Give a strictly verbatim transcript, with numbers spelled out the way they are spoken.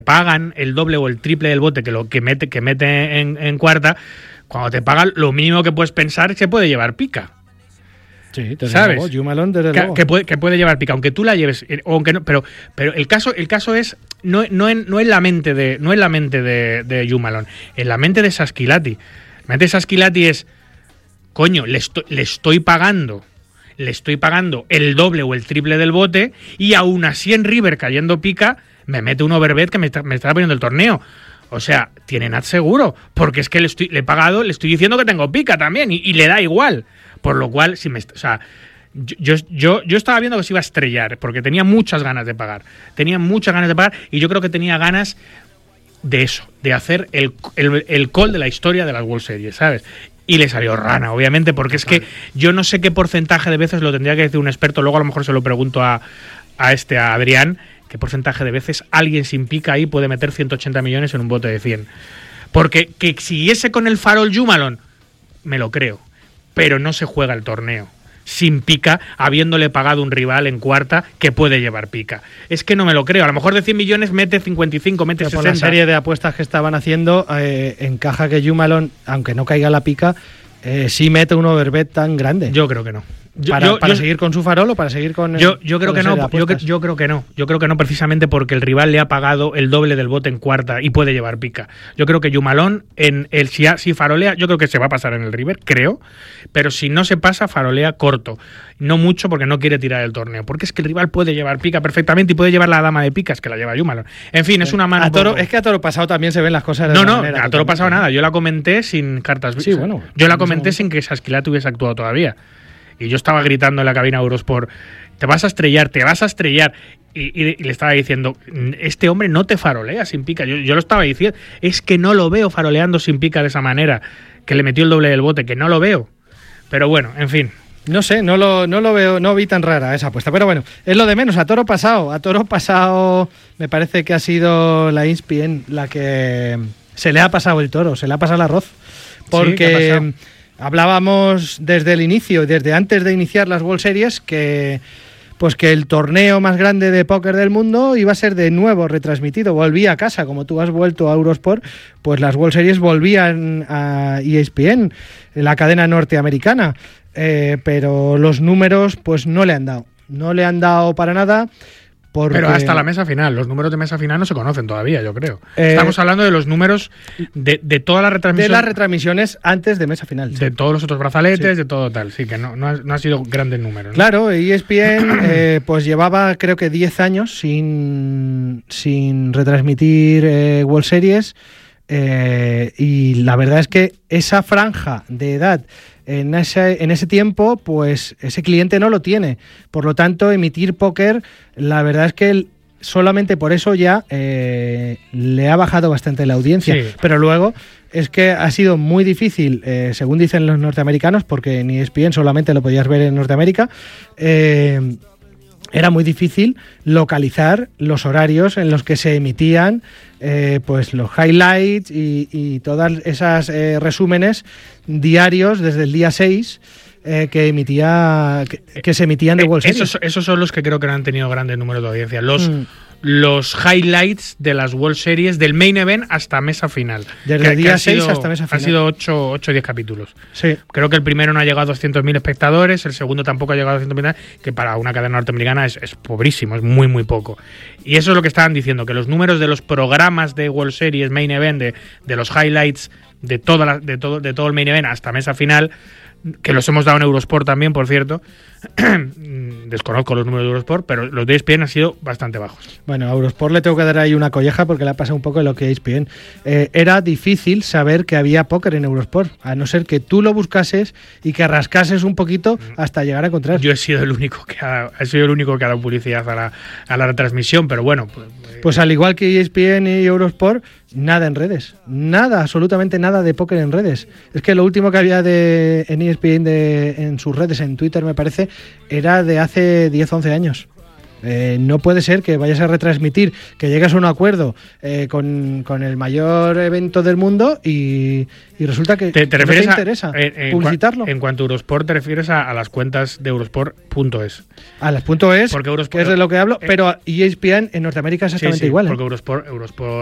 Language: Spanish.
pagan el doble o el triple del bote que lo que mete, que mete en, en cuarta, cuando te pagan, lo mínimo que puedes pensar es que puede llevar pica. Sí, desde ¿sabes? luego, Jumalón, desde que, luego. Que puede, que puede llevar pica, aunque tú la lleves, o aunque no, pero, pero el caso, el caso es no, no, en, no en la mente de, no en la mente de, de Jumalón, en la mente de Saskilati. La mente de Saskilati es, coño, le estoy, le estoy pagando. Le estoy pagando el doble o el triple del bote y aún así en River cayendo pica me mete un overbet que me está, me está poniendo el torneo. O sea, tiene Nat seguro, porque es que le, estoy, le he pagado, le estoy diciendo que tengo pica también y, y le da igual. Por lo cual, si me, o sea, yo, yo, yo estaba viendo que se iba a estrellar porque tenía muchas ganas de pagar. Tenía muchas ganas de pagar y yo creo que tenía ganas de eso, de hacer el, el, el call de la historia de las World Series, ¿sabes? Y le salió rana, obviamente, porque es que yo no sé qué porcentaje de veces, lo tendría que decir un experto, luego a lo mejor se lo pregunto a, a este, a Adrián, qué porcentaje de veces alguien sin pica ahí puede meter ciento ochenta millones en un bote de cien. Porque que siguiese con el farol Jumalón, me lo creo, pero no se juega el torneo sin pica, habiéndole pagado un rival en cuarta que puede llevar pica. Es que no me lo creo. A lo mejor de cien millones mete cincuenta y cinco, mete pero sesenta. Por la serie de apuestas que estaban haciendo, eh, encaja que Jumalón, aunque no caiga la pica, eh, sí mete un overbet tan grande. Yo creo que no. Yo, ¿Para, yo, para yo, seguir con su farol o para seguir con yo, yo creo con que no yo, yo creo que no yo creo que no precisamente porque el rival le ha pagado el doble del bote en cuarta y puede llevar pica. Yo creo que Jumalón en el si, si farolea, yo creo que se va a pasar en el River, creo, pero si no se pasa, farolea corto, no mucho porque no quiere tirar el torneo, porque es que el rival puede llevar pica perfectamente y puede llevar la dama de picas que la lleva Jumalón. En fin, es una mano. A toro, es que a toro pasado también se ven las cosas de No, la no, manera, a toro pasado nada, yo la comenté sin cartas. Sí, bueno. Yo la comenté sin que Saskilati hubiese actuado todavía. Y yo estaba gritando en la cabina Eurosport, te vas a estrellar, te vas a estrellar. Y, y, y le estaba diciendo, este hombre no te farolea sin pica. Yo, yo lo estaba diciendo, es que no lo veo faroleando sin pica de esa manera, que le metió el doble del bote, que no lo veo. Pero bueno, en fin. No sé, no lo, no lo veo, no vi tan rara esa apuesta. Pero bueno, es lo de menos. A toro pasado, a toro pasado me parece que ha sido la E S P N la que se le ha pasado el toro, se le ha pasado el arroz. Porque... Sí, hablábamos desde el inicio, desde antes de iniciar las World Series, que pues que el torneo más grande de póker del mundo iba a ser de nuevo retransmitido. Volvía a casa, como tú has vuelto a Eurosport, pues las World Series volvían a E S P N, la cadena norteamericana, eh, pero los números pues no le han dado, no le han dado para nada. Porque... Pero hasta la mesa final, los números de mesa final no se conocen todavía, yo creo. Eh, Estamos hablando de los números de, de toda la retransmisión. De las retransmisiones antes de mesa final. De sí. Todos los otros brazaletes, sí. De todo tal. Sí, que no, no, ha, no ha sido grandes números, ¿no? Claro, E S P N eh, pues llevaba creo que diez años sin, sin retransmitir eh, World Series eh, y la verdad es que esa franja de edad En ese, en ese tiempo, pues ese cliente no lo tiene. Por lo tanto, emitir póker, la verdad es que él, solamente por eso ya eh, le ha bajado bastante la audiencia. Sí. Pero luego es que ha sido muy difícil, eh, según dicen los norteamericanos, porque en E S P N solamente lo podías ver en Norteamérica, eh, era muy difícil localizar los horarios en los que se emitían eh, pues los highlights y, y todas esas eh, resúmenes diarios desde el día seis eh, que emitía que, que se emitían de World Series. Esos, esos son los que creo que no han tenido grandes números de audiencia. Los mm. los highlights de las World Series del main event hasta mesa final. Desde el día seis hasta mesa final. Han sido ocho o diez capítulos. Sí. Creo que el primero no ha llegado a doscientos mil espectadores, el segundo tampoco ha llegado a doscientos mil, que para una cadena norteamericana es, es pobrísimo, es muy, muy poco. Y eso es lo que estaban diciendo, que los números de los programas de World Series, main event, de, de los highlights, de, toda la, de, todo, de todo el main event hasta mesa final, que los hemos dado en Eurosport también, por cierto. Desconozco los números de Eurosport, pero los de E S P N han sido bastante bajos. Bueno, a Eurosport le tengo que dar ahí una colleja porque le ha pasado un poco lo que E S P N. Eh, era difícil saber que había póker en Eurosport, a no ser que tú lo buscases y que rascases un poquito hasta llegar a encontrar. Yo he sido el único que ha, he sido el único que ha dado publicidad a la, a la retransmisión, pero bueno. Pues, pues al igual que E S P N y Eurosport, nada en redes. Nada, absolutamente nada de póker en redes. Es que lo último que había de, en E S P N de, en sus redes, en Twitter me parece, era de hace diez, once años. Eh, no puede ser que vayas a retransmitir, que llegues a un acuerdo eh, con, con el mayor evento del mundo y, y resulta que, ¿Te, te que refieres no te a- interesa en- en publicitarlo. cua- En cuanto a Eurosport, te refieres a, a las cuentas de Eurosport punto es. A las punto es, Porque Eurosport- que es de lo que hablo, eh, pero E S P N en Norteamérica es Sí, exactamente sí, igual. ¿eh? porque Eurosport, Eurosport